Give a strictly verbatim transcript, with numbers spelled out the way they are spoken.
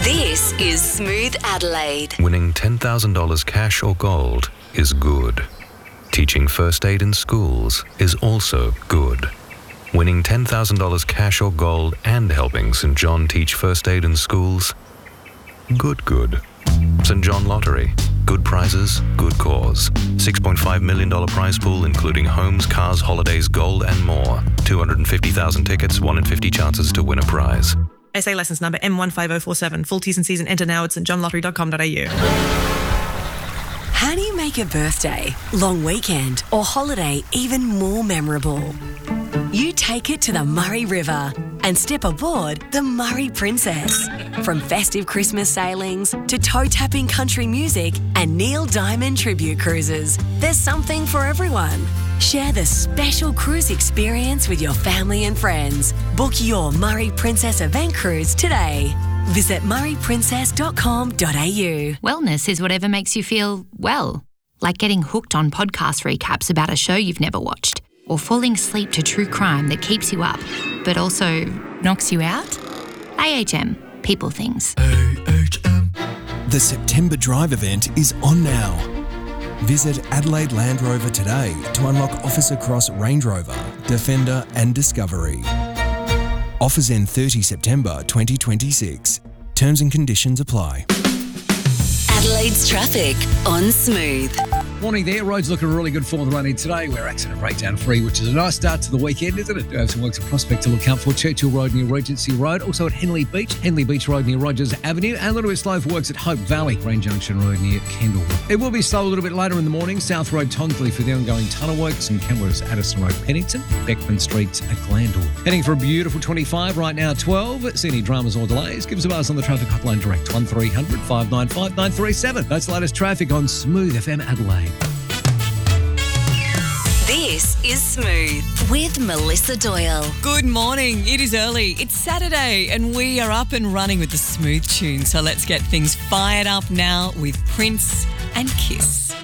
This is Smooth Adelaide. Winning ten thousand dollars cash or gold is good. Teaching first aid in schools is also good. Winning ten thousand dollars cash or gold and helping St John teach first aid in schools? Good, good. St John Lottery. Good prizes, good cause. six point five million dollars prize pool including homes, cars, holidays, gold and more. two hundred fifty thousand tickets, one in fifty chances to win a prize. S A licence number M one five oh four seven. Full T's and C's and enter now at st john lottery dot com dot a u. How do you make a birthday, long weekend or holiday even more memorable? You take it to the Murray River and step aboard the Murray Princess. From festive Christmas sailings to toe-tapping country music and Neil Diamond tribute cruises, there's something for everyone. Share the special cruise experience with your family and friends. Book your Murray Princess event cruise today. Visit murray princess dot com dot a u. Wellness is whatever makes you feel well, like getting hooked on podcast recaps about a show you've never watched, or falling asleep to true crime that keeps you up, but also knocks you out. A H M, people things. A H M. The September Drive event is on now. Visit Adelaide Land Rover today to unlock offers across Range Rover, Defender and Discovery. Offers end thirtieth September twenty twenty-six. Terms and conditions apply. Adelaide's traffic on Smooth. Morning there. Roads looking really good for the running today. We're accident breakdown free, which is a nice start to the weekend, isn't it? Do have some works of Prospect to look out for. Churchill Road near Regency Road. Also at Henley Beach. Henley Beach Road near Rogers Avenue. And a little bit slow for works at Hope Valley. Green Junction Road near Kendall. It will be slow a little bit later in the morning. South Road Tonsley for the ongoing tunnel works. And Kenworth's Addison Road Pennington. Beckman Street at Glandore. Heading for a beautiful twenty-five. Right now twelve. See any dramas or delays? Give us a buzz on the traffic hotline direct. one three hundred, five nine five, nine three seven. That's the latest traffic on Smooth F M Adelaide. This is Smooth with Melissa Doyle. Good morning. It is early. It's Saturday and we are up and running with the Smooth tune. So let's get things fired up now with Prince and Kiss.